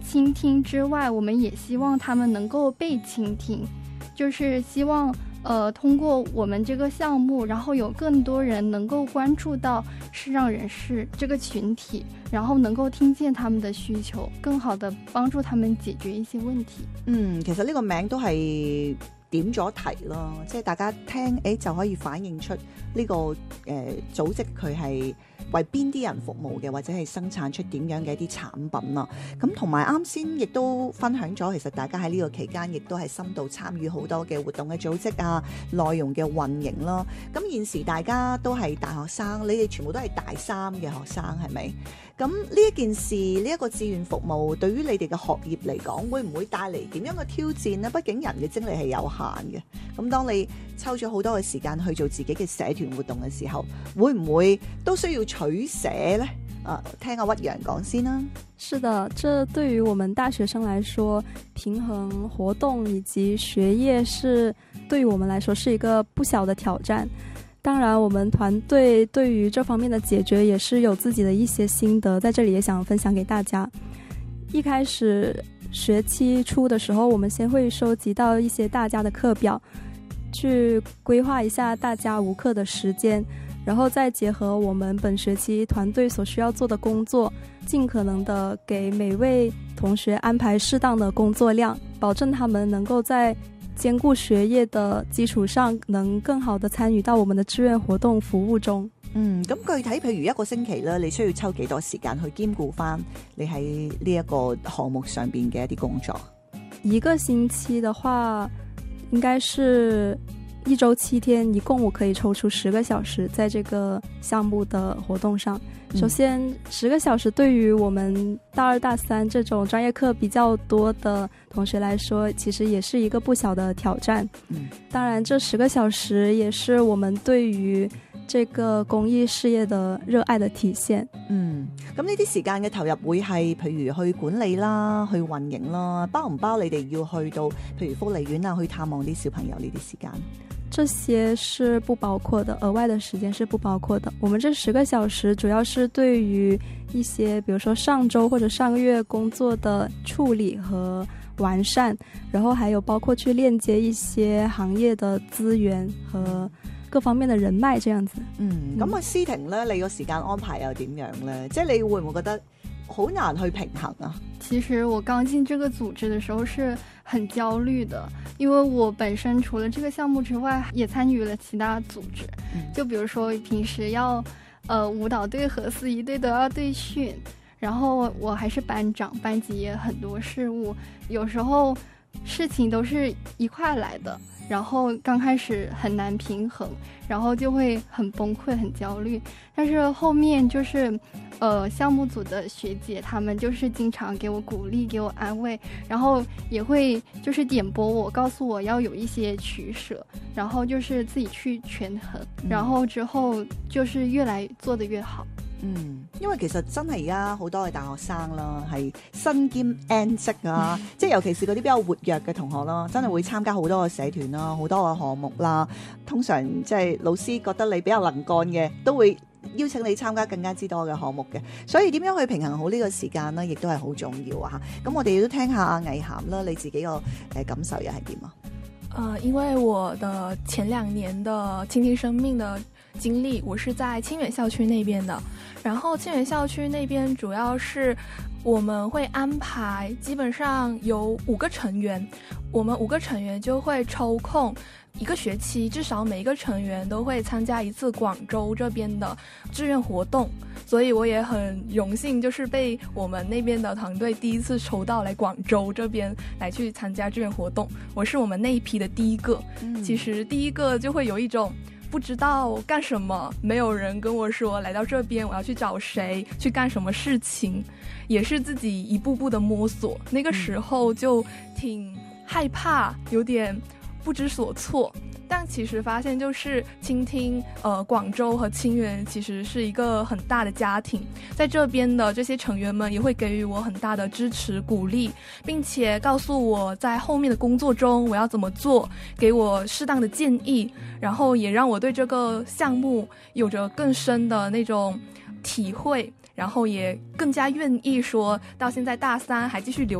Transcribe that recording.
倾听之外，我们也希望他们能够被倾听，就是希望通过我们这个项目，然后有更多人能够关注到视障人士这个群體，然後能夠聽見他們的需求，更好地幫助他們解決一些問題。 其實呢個名都係點咗題咯，即係大家聽就可以反映出呢個組織佢係為邊啲人服務嘅，或者係生產出點樣嘅一啲產品啦。咁同埋啱先亦都分享咗，其實大家喺呢個期間亦都係深度參與好多嘅活動嘅組織啊，內容嘅運營啦。咁現時大家都係大學生，你哋全部都係大三嘅學生係咪？咁呢一件事，呢一個志願服務對於你哋嘅學業嚟講，會唔會帶嚟點樣嘅挑戰呢？畢竟人嘅精力係有限嘅。咁當你抽咗好多嘅時間去做自己嘅社團活動嘅時候，會唔會都需要取捨呢？聽阿屈陽講先啦。 是的，這對於我們大學生來說，平衡活動以及學業是對於我們來說是一個不小的挑戰。當然我們團隊對於這方面的解決也是有自己的一些心得，在這裡也想分享給大家。一開始學期初的時候，我們先會收集到一些大家的課表，去規劃一下大家無課的時間，然後再結合我們本學期團隊所需要做的工作，盡可能的給每位同學安排適當的工作量，保證他們能夠在兼顧學業的基礎上，能更好的參與到我們的志願活動服務中。 咁具體譬如一個星期咧，你需要抽幾多時間去兼顧翻你喺呢一個項目上邊嘅一啲工作？ 一個星期的話，應該是1週7天，一共我可以抽出10個小時在這個項目的活動上。首先10個小時對於我們大2大3這種專業課比較多的同學來說，其實也是一個不小的挑戰。當然這10個小時也是我們對於這個公益事業的熱愛的體現。 咁呢啲時間嘅投入會係譬如去管理啦，去運營啦，包唔包你哋要去到譬如福利院啊，去探望啲小朋友呢啲時間？ 這些是不包括的，額外的時間是不包括的。我們這10個小時主要是對於一些比如說上週或者上個月工作的處理和完善，然後還有包括去鏈接一些行業的資源和各方面的人脈這樣子。 咁啊，思婷呢，你個時間安排又點樣呢？即係你會唔會覺得好難去平衡啊？ 其實我剛進這個組織的時候是很焦慮的，因為我本身除了這個項目之外，也參與了其他組織。就比如說平時要舞蹈隊和司儀隊都要對訓，然後我還是班長，班級也很多事務，有時候事情都是一塊來的，然後剛開始很難平衡，然後就會很崩潰很焦慮。但是後面就是項目組的學姐他們就是經常給我鼓勵，給我安慰，然後也會就是點撥我，告訴我要有一些取捨，然後就是自己去權衡，然後之後就是越來做得越好。 因為其實真係而家好多嘅大學生啦，係身兼 N 職啊，即係尤其是嗰啲比較活躍嘅同學啦，真係會參加好多嘅社團啦，好多嘅項目啦。通常即係老師覺得你比較能幹嘅，都會邀請你參加更加之多嘅項目嘅。所以點樣去平衡好呢個時間呢，亦都係好重要啊！咁我哋亦都聽下阿魏涵啦，你自己個感受又係點啊？ 因為我的前2年的傾聽生命的經歷，我是在清遠校區那邊的。然後清遠校區那邊主要是我們會安排，基本上有5個成員，我們5個成員就會抽空1個學期，至少每一個成員都會參加一次廣州這邊的志願活動。所以我也很榮幸，就是被我們那邊的團隊第一次抽到來廣州這邊來去參加志願活動。我是我們那一批的第一個。其實第一個就會有一種不知道幹什麼，沒有人跟我說來到這邊我要去找誰去幹什麼事情，也是自己一步步的摸索。那個時候就挺害怕，有點不知所措。但其實發現就是傾聽廣州和清遠其實是一個很大的家庭，在這邊的這些成員們也會給予我很大的支持鼓勵，並且告訴我在後面的工作中我要怎麼做，給我適當的建議，然後也讓我對這個項目有着更深的那種體會，然後也更加願意說到現在大3還繼續留